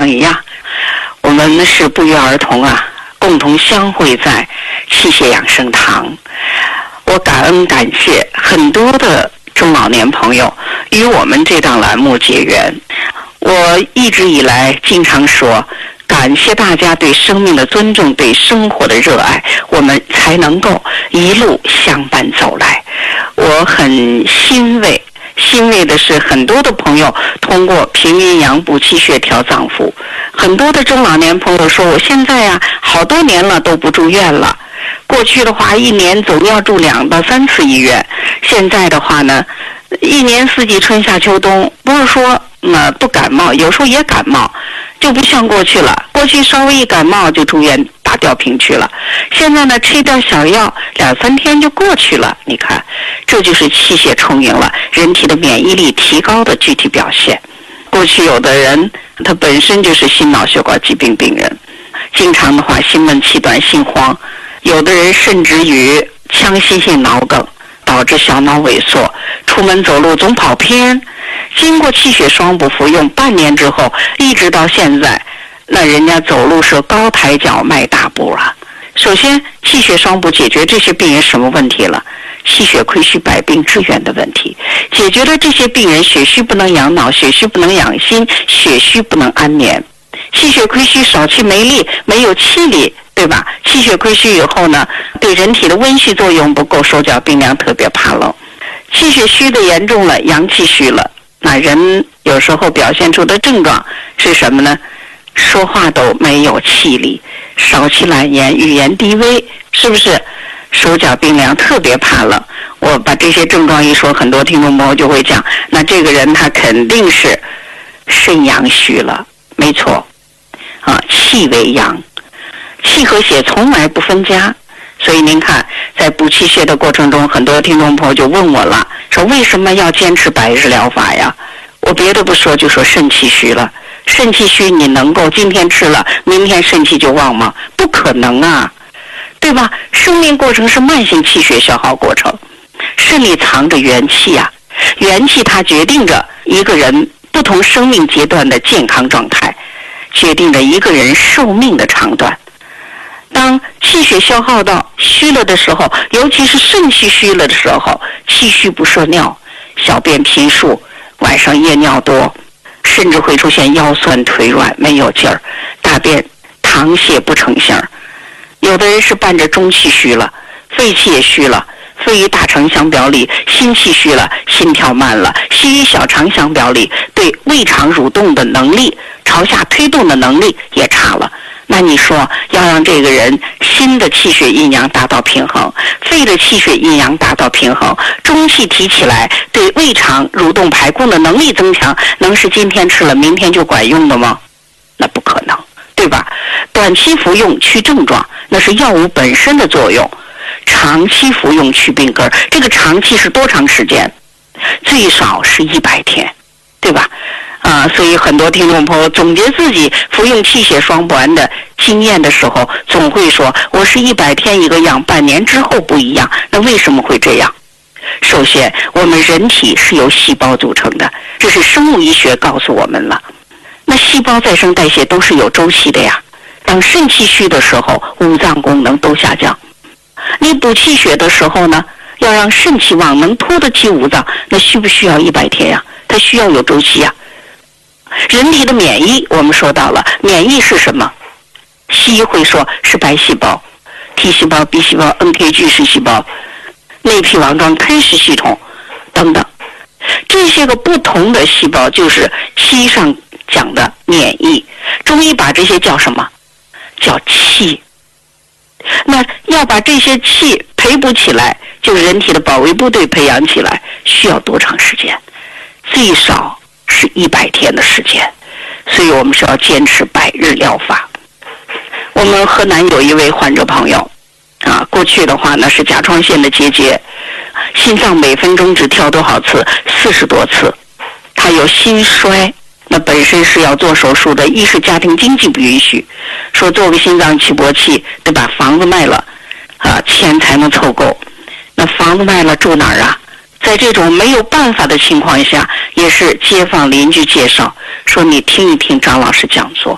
一样，我们是不约而同共同相会在器械养生堂。我感恩感谢很多的中老年朋友与我们这档栏目结缘。我一直以来经常说，感谢大家对生命的尊重，对生活的热爱，我们才能够一路相伴走来。我很欣慰的是，很多的朋友通过平阴阳补气血调脏腑，很多的中老年朋友说，我现在好多年了都不住院了。过去的话一年总要住2到3次医院，现在的话呢，一年四季春夏秋冬，不是说不感冒，有时候也感冒，就不像过去了。过去稍微一感冒就住院打吊瓶去了，现在呢吃一点小药2、3天就过去了。你看，这就是气血充盈了，人体的免疫力提高的具体表现。过去有的人他本身就是心脑血管疾病病人，经常的话心闷气短心慌，有的人甚至于腔隙性脑梗，导致小脑萎缩，出门走路总跑偏。经过气血双补服用半年之后，一直到现在，那人家走路是高抬脚迈大步了。首先气血双补解决这些病人什么问题了？气血亏虚百病之源的问题，解决了这些病人血虚不能养脑，血虚不能养心，血虚不能安眠。气血亏虚少气没力，没有气力，对吧？气血亏虚以后呢，对人体的温煦作用不够，手脚冰凉，特别怕冷。气血虚的严重了，阳气虚了，那人有时候表现出的症状是什么呢？说话都没有气力，少气懒言，语言低微，是不是？手脚冰凉，特别怕冷。我把这些症状一说，很多听众朋友就会讲，那这个人他肯定是肾阳虚了。没错气为阳，气和血从来不分家。所以您看，在补气血的过程中，很多听众朋友就问我了，说为什么要坚持100日疗法呀？我别的不说，就说肾气虚了。肾气虚，你能够今天吃了，明天肾气就旺吗？不可能啊，对吧？生命过程是慢性气血消耗过程，肾里藏着元气元气它决定着一个人不同生命阶段的健康状态，决定着一个人寿命的长短。当气血消耗到虚了的时候，尤其是肾气虚了的时候，气虚不摄尿，小便频数，晚上夜尿多，甚至会出现腰酸腿软没有劲儿，大便溏泻不成形。有的人是伴着中气虚了，肺气也虚了，肺与大肠相表里，心气虚了，心跳慢了，心与小肠相表里，对胃肠蠕动的能力，朝下推动的能力也差了。那你说要让这个人心的气血阴阳达到平衡，肺的气血阴阳达到平衡，中气提起来，对胃肠蠕动排空的能力增强，能是今天吃了明天就管用的吗？那不可能，对吧？短期服用去症状，那是药物本身的作用，长期服用去病根。这个长期是多长时间？最少是100天，对吧？所以很多听众朋友总结自己服用气血双补丸的经验的时候，总会说我是100天一个样，半年之后不一样。那为什么会这样？首先，我们人体是由细胞组成的，这是生物医学告诉我们了。那细胞再生代谢都是有周期的呀。当肾气虚的时候，五脏功能都下降。你补气血的时候呢，要让肾气旺，能拖得起五脏，那需不需要100天呀？它需要有周期呀。人体的免疫我们说到了，免疫是什么？西医会说是白细胞、T 细胞、B 细胞、NK 巨噬细胞、内皮网状吞噬系统等等，这些个不同的细胞就是西医上讲的免疫。中医把这些叫什么？叫气。那要把这些气培补起来，就是人体的保卫部队培养起来，需要多长时间？最少是100天的时间。所以我们是要坚持100日疗法。我们河南有一位患者朋友过去的话呢是甲状腺的结节，心脏每分钟只跳多少次？40多次。他有心衰，那本身是要做手术的，一是家庭经济不允许，说做个心脏起搏器得把房子卖了钱才能凑够。那房子卖了住哪儿啊？在这种没有办法的情况下，也是街坊邻居介绍说你听一听张老师讲座，